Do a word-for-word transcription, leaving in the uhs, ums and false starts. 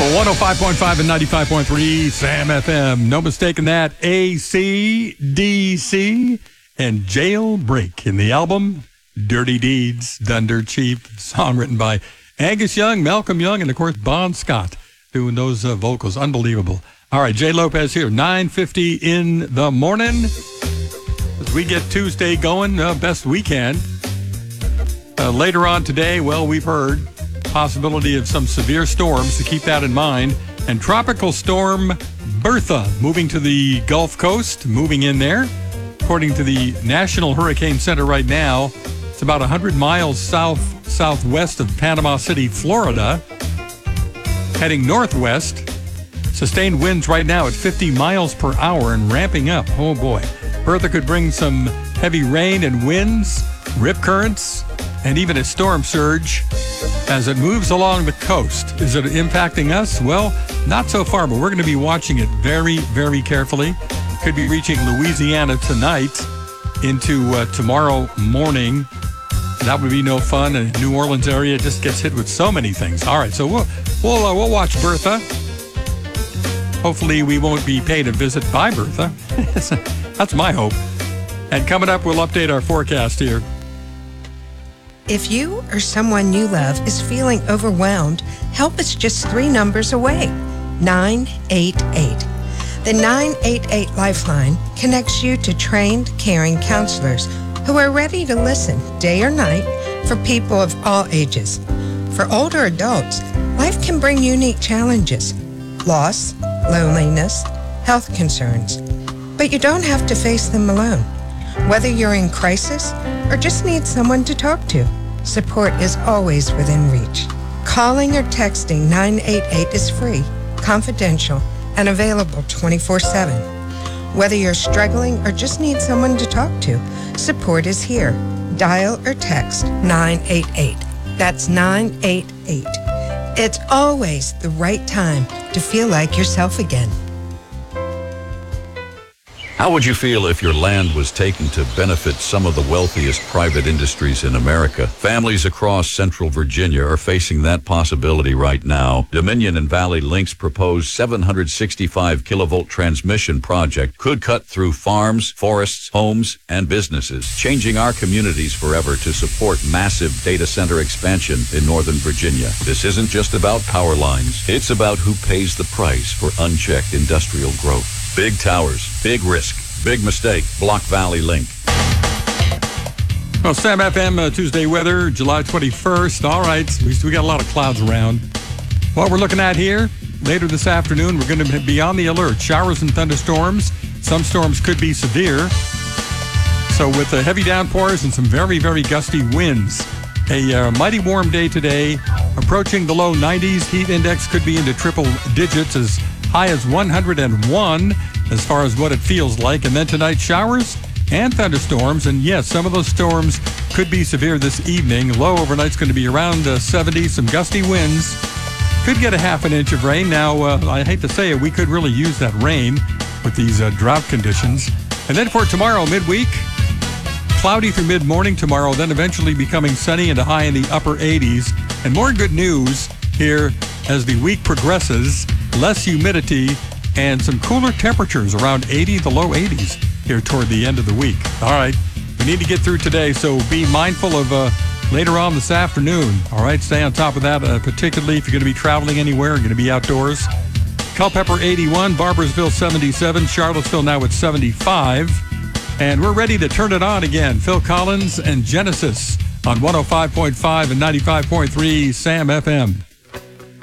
one oh five point five and ninety-five point three Sam F M. No mistaking that. A C D C and Jailbreak in the album Dirty Deeds, Dunder Chief, song written by Angus Young, Malcolm Young, and of course Bon Scott doing those uh, vocals. Unbelievable. All right, Jay Lopez here, nine fifty in the morning. As we get Tuesday going, uh, best we can. Uh, later on today, well, we've heard possibility of some severe storms, to keep that in mind. And tropical storm Bertha moving to the Gulf Coast, moving in there. According to the National Hurricane Center right now, it's about one hundred miles south southwest of Panama City, Florida, heading northwest. Sustained winds right now at fifty miles per hour and ramping up. Oh boy. Bertha could bring some heavy rain and winds, rip currents, and even a storm surge as it moves along the coast. Is it impacting us? Well, not so far, but we're going to be watching it very, very carefully. Could be reaching Louisiana tonight into uh, tomorrow morning. That would be no fun. And New Orleans area just gets hit with so many things. All right, so we'll we'll uh, we'll watch Bertha. Hopefully, we won't be paid a visit by Bertha. That's my hope. And coming up, we'll update our forecast here. If you or someone you love is feeling overwhelmed, help is just three numbers away. nine eight eight. The nine eight eight Lifeline connects you to trained, caring counselors who are ready to listen day or night for people of all ages. For older adults, life can bring unique challenges: loss, loneliness, health concerns. But you don't have to face them alone. Whether you're in crisis or just need someone to talk to, support is always within reach. Calling or texting nine eight eight is free, confidential, and available twenty-four seven. Whether you're struggling or just need someone to talk to, support is here. Dial or text nine eight eight. That's nine eight eight. It's always the right time to feel like yourself again. How would you feel if your land was taken to benefit some of the wealthiest private industries in America? Families across central Virginia are facing that possibility right now. Dominion and Valley Link's proposed seven hundred sixty-five kilovolt transmission project could cut through farms, forests, homes, and businesses, changing our communities forever to support massive data center expansion in Northern Virginia. This isn't just about power lines. It's about who pays the price for unchecked industrial growth. Big towers, big risk, big mistake. Block Valley Link. Well, Sam F M uh, Tuesday weather, July twenty-first. All right, we, we got a lot of clouds around. What we're looking at here, later this afternoon, we're going to be on the alert. Showers and thunderstorms. Some storms could be severe. So with the heavy downpours and some very, very gusty winds. A uh, mighty warm day today, approaching the low nineties. Heat index could be into triple digits, as high as one hundred one as far as what it feels like. And then tonight, showers and thunderstorms. And yes, some of those storms could be severe this evening. Low overnight's going to be around uh, seventy. Some gusty winds. Could get a half an inch of rain. Now, uh, I hate to say it, we could really use that rain with these uh, drought conditions. And then for tomorrow, midweek, cloudy through mid-morning tomorrow, then eventually becoming sunny and a high in the upper eighties. And more good news here as the week progresses. Less humidity and some cooler temperatures around eighty, the low eighties here toward the end of the week. All right, we need to get through today, so be mindful of uh, later on this afternoon. All right, stay on top of that, uh, particularly if you're going to be traveling anywhere, you're going to be outdoors. Culpeper eighty-one, Barboursville seventy-seven, Charlottesville now at seventy-five. And we're ready to turn it on again. Phil Collins and Genesis on one oh five point five and ninety-five point three Sam F M.